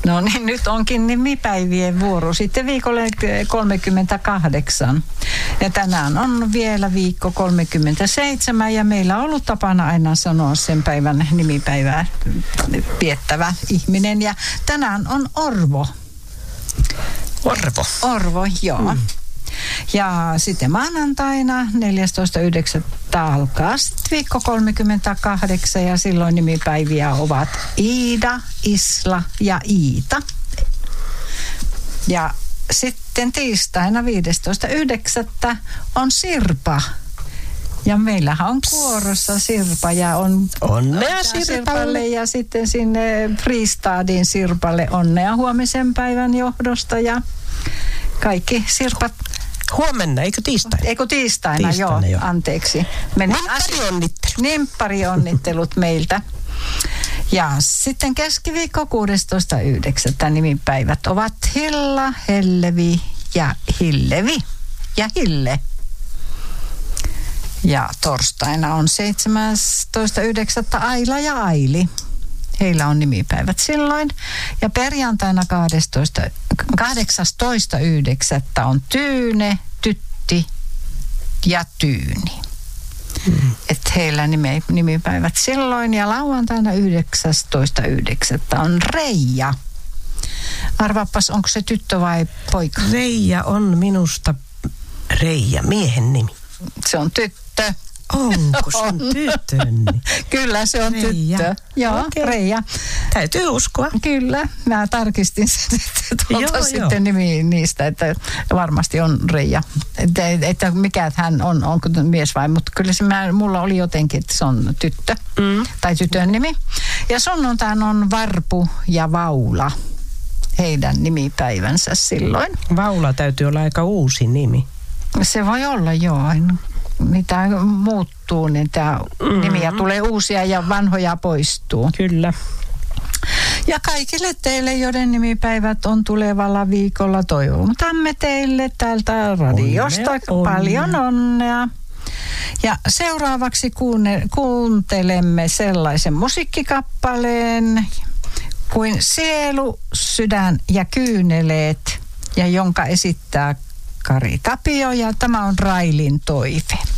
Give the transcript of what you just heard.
No niin, nyt onkin nimipäivien vuoro. Sitten viikolle 38. Ja tänään on vielä viikko 37 ja meillä on ollut tapana aina sanoa sen päivän nimipäivää viettävä ihminen. Ja tänään on Orvo. Orvo, joo. Ja sitten maanantaina 14.9. alkaa viikko 38 ja silloin nimipäiviä ovat Iida, Isla ja Iita. Ja sitten tiistaina 15.9. on Sirpa. Ja meillähän on kuorossa Sirpa ja on onnea Sirpalle ja sitten sinne Fristadin Sirpalle onnea huomisen päivän johdosta ja kaikki Sirpat. Huomenna, eikö tiistaina? Eikö tiistaina, joo. Anteeksi. Nimpparionnittelut meiltä. Ja sitten keskiviikko 16.9. nimipäivät ovat Hilla, Hellevi ja Hillevi ja Hille. Ja torstaina on 17.9. Aila ja Aili. Heillä on nimipäivät silloin. Ja perjantaina 18.9. on Tyyne, Tytti ja Tyyni. Että heillä nimipäivät silloin. Ja lauantaina 19.9. on Reija. Arvaapas, onko se tyttö vai poika? Reija on minusta miehen nimi. Se on tyttö. Onko se on tytön? Kyllä se on Reija. tyttö. Joo, okay. Reija. Täytyy uskoa. Kyllä, mä tarkistin sen sitten nimi niistä, että varmasti on Reija. Että mikä hän on, onko mies vai, mutta kyllä se mulla oli jotenkin, että se on tyttö tai tytön nimi. Ja sunnuntaina on Varpu ja Vaula, heidän nimipäivänsä silloin. Vaula täytyy olla aika uusi nimi. Se voi olla, joo. Mitä muuttuu, niin tämä nimiä tulee uusia ja vanhoja poistuu. Kyllä. Ja kaikille teille, joiden nimipäivät on tulevalla viikolla, toivotamme teille täältä radiosta paljon onnea. Ja seuraavaksi kuuntelemme sellaisen musiikkikappaleen kuin Sielu, sydän ja kyyneleet, ja jonka esittää Kari Tapio, ja tämä on Railin toive.